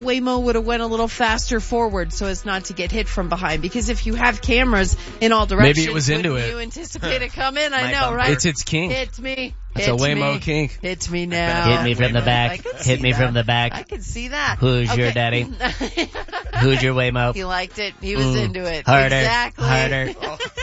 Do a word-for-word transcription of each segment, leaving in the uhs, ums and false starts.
Waymo would have went a little faster forward so as not to get hit from behind. Because if you have cameras in all directions, maybe it was into it. You anticipate it coming. I know, right? It's its kink. Hit me. It's Hit a Waymo me. kink. Hit me now. Hit me from the back. Hit me that. from the back. I can see that. Who's okay. your daddy? Who's your Waymo? He liked it. He was mm. into it. Harder. Exactly. Harder.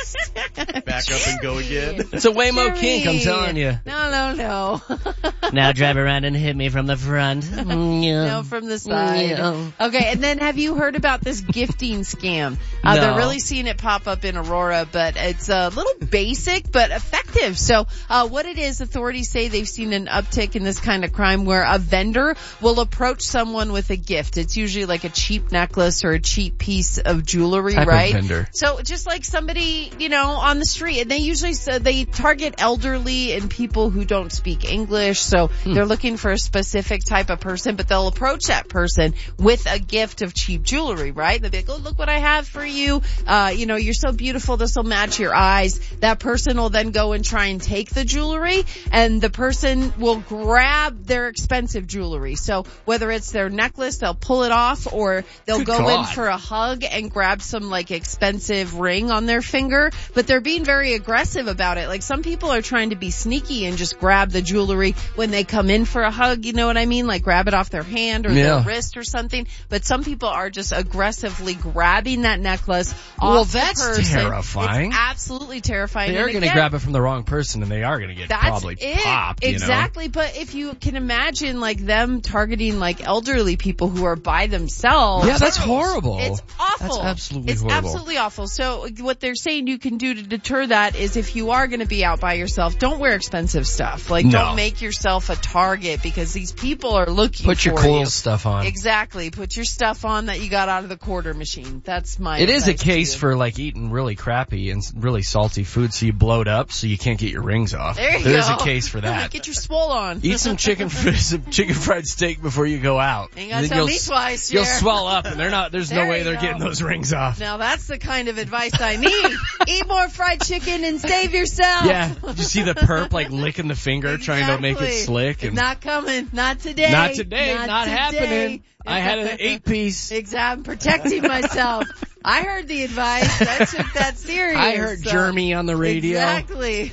Back up and go again. It's a Waymo Jeremy. kink, I'm telling you. No, no, no. Now drive around and hit me from the front. No, from the side. No. Okay, and then have you heard about this gifting scam? Uh, No. They're really seeing it pop up in Aurora, but it's a little basic but effective. So uh what it is, authorities say they've seen an uptick in this kind of crime where a vendor will approach someone with a gift. It's usually like a cheap necklace or a cheap piece of jewelry, Type of right? vendor. So just like somebody, you know, on the street, and they usually uh, they target elderly and people who don't speak English. So Hmm. they're looking for a specific type of person, but they'll approach that person with a gift of cheap jewelry, right? They'll be like, oh, look what I have for you. Uh, you know, you're so beautiful. This will match your eyes. That person will then go and try and take the jewelry, and the person will grab their expensive jewelry. So whether it's their necklace, they'll pull it off, or they'll Good go God. in for a hug and grab some like expensive ring on their finger. But they're being very aggressive about it. Like some people are trying to be sneaky and just grab the jewelry when they come in for a hug. You know what I mean? Like grab it off their hand or Yeah. their wrist or something. But some people are just aggressively grabbing that necklace off Well, the that's person. terrifying. It's absolutely terrifying. They are And going to again, grab it from the wrong person, and they are going to get that's probably it. popped, you know? Exactly. But if you can imagine like them targeting like elderly people who are by themselves. Yeah, that's horrible. It's awful. That's absolutely it's horrible. absolutely awful. So what they're saying you can do to deter that is if you are going to be out by yourself, don't wear expensive stuff. Like No. don't make yourself a target because these people are looking Put your for cool you. stuff on. Exactly. Put your stuff on that you got out of the quarter machine. That's my It is a advice to case you. for like eating really crappy and really salty food so you bloat up so you can't get your rings off. There you There go. is a case for that. Get your swole on. Eat some chicken fr- some chicken fried steak before you go out. Ain't gotta Then tell you'll me s- twice, You'll Jer. swell up and they're not there's There no way you they're go. getting those rings off. Now that's the kind of advice I need. Eat more fried chicken and save yourself. Yeah. Did you see the perp like licking the finger trying to make it Exactly. slick? And Not coming. Not today. not today, Not, not, today. happening. I had an eight piece. Exactly. I'm protecting myself. I heard the advice. I took that serious. I heard so- Jeremy on the radio. Exactly.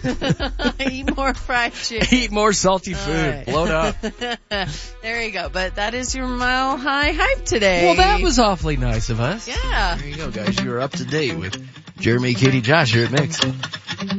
Eat more fried chicken. Eat more salty All food. right. Bloat up. There you go. But that is your mile high hype today. Well, that was awfully nice of us. Yeah. There you go, guys. You are up to date with Jeremy, Katie, Josh here at Mix.